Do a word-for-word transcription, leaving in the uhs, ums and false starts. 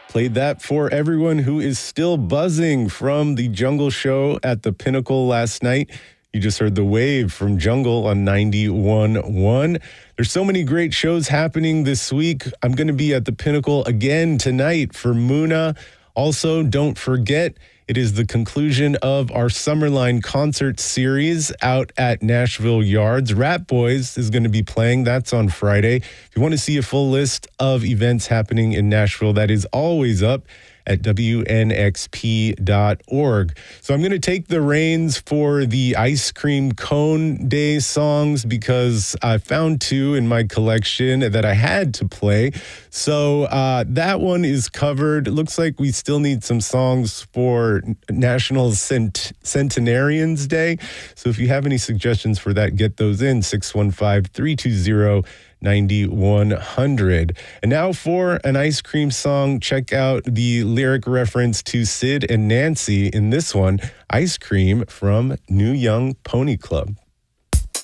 Played that for everyone who is still buzzing from the Jungle show at the Pinnacle last night. You just heard The Wave from Jungle on ninety-one point one. There's so many great shows happening this week. I'm going to be at the Pinnacle again tonight for Muna. Also, don't forget, it is the conclusion of our Summerline concert series out at Nashville Yards. Rat Boys is going to be playing. That's on Friday. If you want to see a full list of events happening in Nashville, that is always up at W N X P dot org. So I'm going to take the reins for the Ice Cream Cone Day songs because I found two in my collection that I had to play. So uh, that one is covered. It looks like we still need some songs for National Cent- Centenarians Day. So if you have any suggestions for that, get those in six one five, three two zero, ninety-one hundred. And now for an ice cream song, check out the lyric reference to Sid and Nancy in this one, Ice Cream from New Young Pony Club.